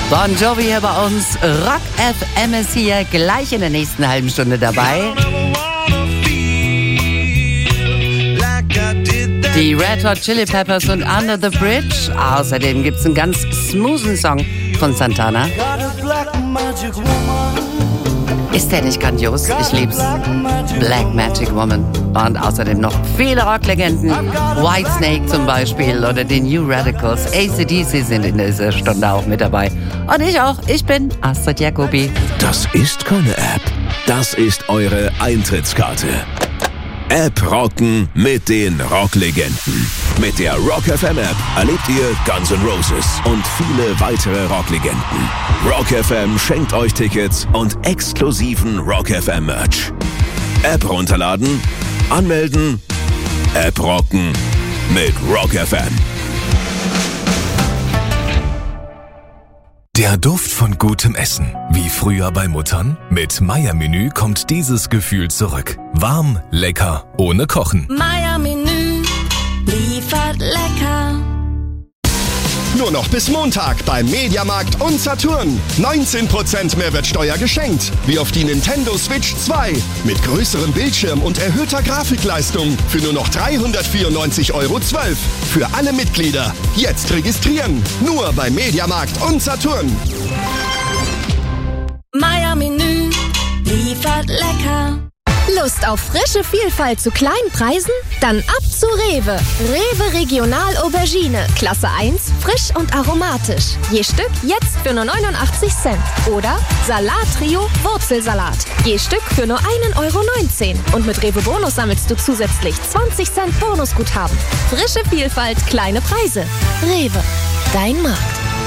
Bon Jovi hier bei uns. Rock FM ist hier gleich in der nächsten halben Stunde dabei. Die Red Hot Chili Peppers und Under the Bridge. Außerdem gibt's einen ganz smoothen Song von Santana. Ist der nicht grandios? Ich lieb's. Black Magic Woman. Und außerdem noch viele Rocklegenden. Whitesnake zum Beispiel oder die New Radicals. AC/DC sind in dieser Stunde auch mit dabei. Und ich auch. Ich bin Astrid Jacobi. Das ist keine App. Das ist eure Eintrittskarte. App rocken mit den Rocklegenden. Mit der Rock FM App erlebt ihr Guns N' Roses und viele weitere Rocklegenden. Rock FM schenkt euch Tickets und exklusiven Rock FM Merch. App runterladen, anmelden, App rocken mit Rock FM. Der Duft von gutem Essen. Wie früher bei Muttern? Mit Meier-Menü kommt dieses Gefühl zurück. Warm, lecker, ohne Kochen. Meier-Menü liefert lecker. Nur noch bis Montag beim Mediamarkt und Saturn. 19% Mehrwertsteuer geschenkt. Wie auf die Nintendo Switch 2. Mit größerem Bildschirm und erhöhter Grafikleistung. Für nur noch 394,12 € Für alle Mitglieder. Jetzt registrieren. Nur beim Mediamarkt und Saturn. Meier-Menü liefert lecker. Lust auf frische Vielfalt zu kleinen Preisen? Dann ab zu Rewe. Rewe Regional Aubergine. Klasse 1, frisch und aromatisch. Je Stück jetzt für nur 89 Cent. Oder Salat Trio Wurzelsalat. Je Stück für nur 1,19 €. Und mit Rewe Bonus sammelst du zusätzlich 20 Cent Bonusguthaben. Frische Vielfalt, kleine Preise. Rewe, dein Markt.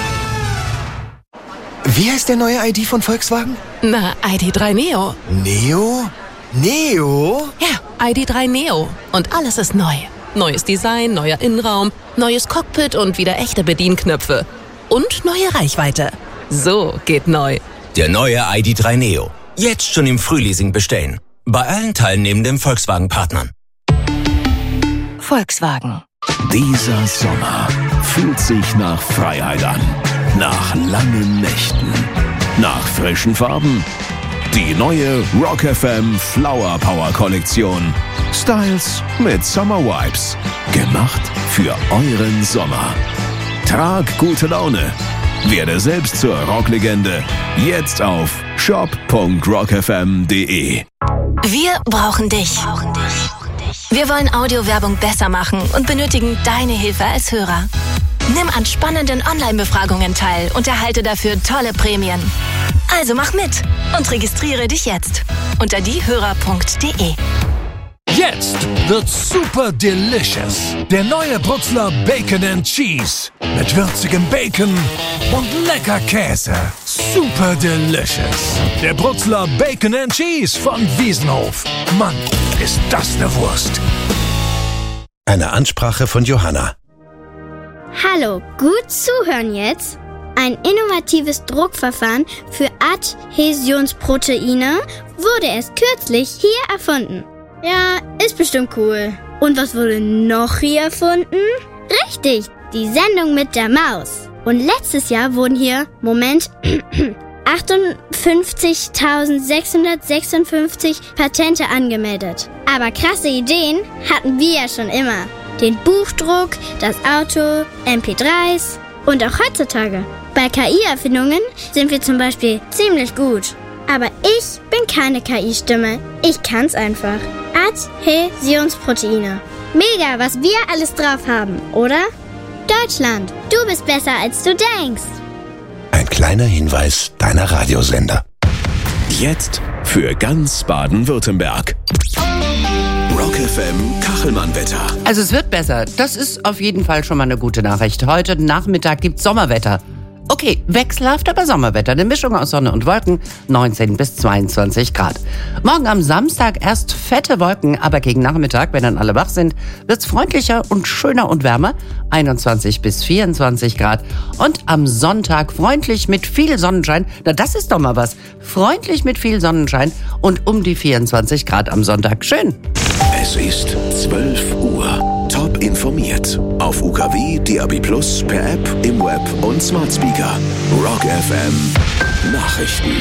Wie heißt der neue ID von Volkswagen? Na, ID.3 Neo. Neo? Neo? Ja, ID.3 Neo. Und alles ist neu. Neues Design, neuer Innenraum, neues Cockpit und wieder echte Bedienknöpfe. Und neue Reichweite. So geht neu. Der neue ID.3 Neo. Jetzt schon im Frühleasing bestellen. Bei allen teilnehmenden Volkswagen-Partnern. Volkswagen. Dieser Sommer fühlt sich nach Freiheit an. Nach langen Nächten. Nach frischen Farben. Die neue Rock FM Flower Power Kollektion. Styles mit Summer Vibes. Gemacht für euren Sommer. Trag gute Laune. Werde selbst zur Rocklegende. Jetzt auf shop.rockfm.de. Wir brauchen dich. Wir wollen Audiowerbung besser machen und benötigen deine Hilfe als Hörer. Nimm an spannenden Online-Befragungen teil und erhalte dafür tolle Prämien. Also mach mit und registriere dich jetzt unter diehörer.de. Jetzt wird super delicious. Der neue Brutzler Bacon and Cheese. Mit würzigem Bacon und lecker Käse. Super delicious. Der Brutzler Bacon and Cheese von Wiesenhof. Mann, ist das eine Wurst. Eine Ansprache von Johanna. Hallo, gut zuhören jetzt. Ein innovatives Druckverfahren für Adhäsionsproteine wurde erst kürzlich hier erfunden. Ja, ist bestimmt cool. Und was wurde noch hier erfunden? Richtig, die Sendung mit der Maus. Und letztes Jahr wurden hier, 58.656 Patente angemeldet. Aber krasse Ideen hatten wir ja schon immer. Den Buchdruck, das Auto, MP3s und auch heutzutage. Bei KI-Erfindungen sind wir zum Beispiel ziemlich gut. Aber ich bin keine KI-Stimme. Ich kann's einfach. Adhäsionsproteine. Mega, was wir alles drauf haben, oder? Deutschland, du bist besser, als du denkst. Ein kleiner Hinweis deiner Radiosender. Jetzt für ganz Baden-Württemberg. Rock FM Kachelmann-Wetter. Also es wird besser. Das ist auf jeden Fall schon mal eine gute Nachricht. Heute Nachmittag gibt's Sommerwetter. Okay, wechselhaft, aber Sommerwetter. Eine Mischung aus Sonne und Wolken, 19 bis 22 Grad. Morgen am Samstag erst fette Wolken, aber gegen Nachmittag, wenn dann alle wach sind, wird's freundlicher und schöner und wärmer, 21 bis 24 Grad. Und am Sonntag freundlich mit viel Sonnenschein. Na, das ist doch mal was. Freundlich mit viel Sonnenschein und um die 24 Grad am Sonntag. Schön. Es ist 12 Uhr. Top informiert. Auf UKW, DAB+, per App, im Web und Smart Speaker. Rock FM Nachrichten.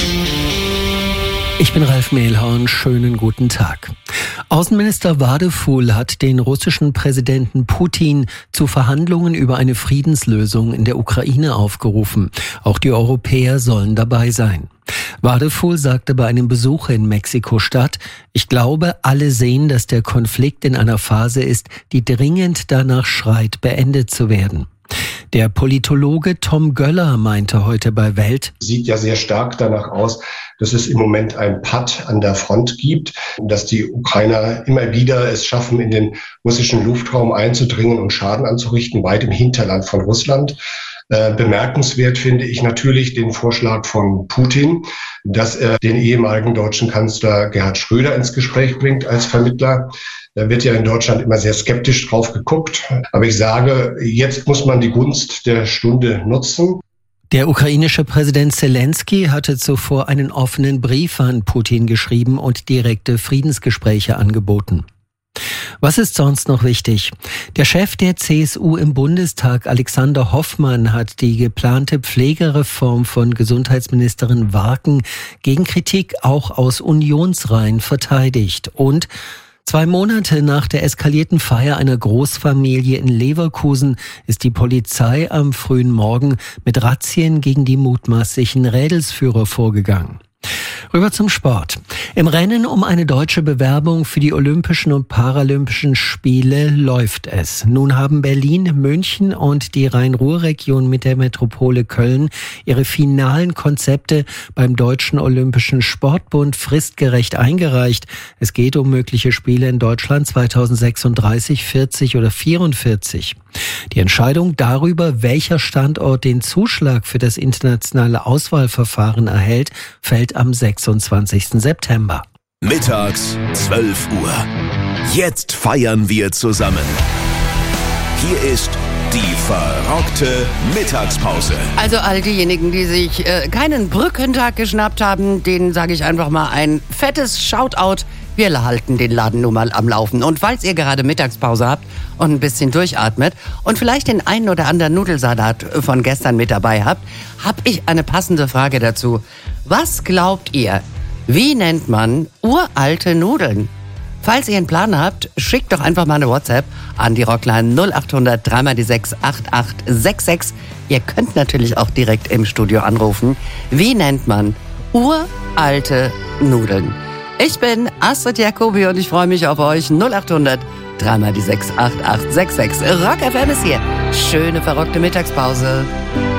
Ich bin Ralf Mehlhorn, schönen guten Tag. Außenminister Wadefuhl hat den russischen Präsidenten Putin zu Verhandlungen über eine Friedenslösung in der Ukraine aufgerufen. Auch die Europäer sollen dabei sein. Wadefuhl sagte bei einem Besuch in Mexiko-Stadt: Ich glaube, alle sehen, dass der Konflikt in einer Phase ist, die dringend danach schreit, beendet zu werden. Der Politologe Tom Göller meinte heute bei Welt: Sieht ja sehr stark danach aus, dass es im Moment ein Patt an der Front gibt, dass die Ukrainer immer wieder es schaffen, in den russischen Luftraum einzudringen und Schaden anzurichten, weit im Hinterland von Russland. Bemerkenswert finde ich natürlich den Vorschlag von Putin, dass er den ehemaligen deutschen Kanzler Gerhard Schröder ins Gespräch bringt als Vermittler. Da wird ja in Deutschland immer sehr skeptisch drauf geguckt. Aber ich sage, jetzt muss man die Gunst der Stunde nutzen. Der ukrainische Präsident Zelensky hatte zuvor einen offenen Brief an Putin geschrieben und direkte Friedensgespräche angeboten. Was ist sonst noch wichtig? Der Chef der CSU im Bundestag, Alexander Hoffmann, hat die geplante Pflegereform von Gesundheitsministerin Warken gegen Kritik auch aus Unionsreihen verteidigt. Und 2 Monate nach der eskalierten Feier einer Großfamilie in Leverkusen ist die Polizei am frühen Morgen mit Razzien gegen die mutmaßlichen Rädelsführer vorgegangen. Rüber zum Sport. Im Rennen um eine deutsche Bewerbung für die Olympischen und Paralympischen Spiele läuft es. Nun haben Berlin, München und die Rhein-Ruhr-Region mit der Metropole Köln ihre finalen Konzepte beim Deutschen Olympischen Sportbund fristgerecht eingereicht. Es geht um mögliche Spiele in Deutschland 2036, 40 oder 44. Die Entscheidung darüber, welcher Standort den Zuschlag für das internationale Auswahlverfahren erhält, fällt am 26. September. Mittags 12 Uhr. Jetzt feiern wir zusammen. Hier ist die verrockte Mittagspause. Also all diejenigen, die sich keinen Brückentag geschnappt haben, denen sage ich einfach mal ein fettes Shoutout. Wir halten den Laden nun mal am Laufen. Und falls ihr gerade Mittagspause habt und ein bisschen durchatmet und vielleicht den einen oder anderen Nudelsalat von gestern mit dabei habt, habe ich eine passende Frage dazu. Was glaubt ihr, wie nennt man uralte Nudeln? Falls ihr einen Plan habt, schickt doch einfach mal eine WhatsApp an die Rockline 0800 3x6 8866. Ihr könnt natürlich auch direkt im Studio anrufen. Wie nennt man uralte Nudeln? Ich bin Astrid Jacobi und ich freue mich auf euch. 0800 3x6 8866. Rock FM ist hier. Schöne verrockte Mittagspause.